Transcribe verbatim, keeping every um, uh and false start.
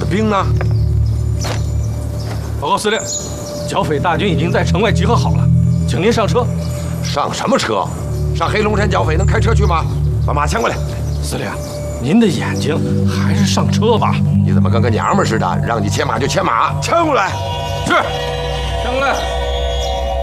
兵呢？ 报告司令，剿匪大军已经在城外集合好了，请您上车。 上什么车？上黑龙山剿匪能开车去吗？把马牵过来。 司令，您的眼睛还是上车吧。 你怎么跟个娘们似的？让你牵马就牵马，牵过来，去， 牵过来。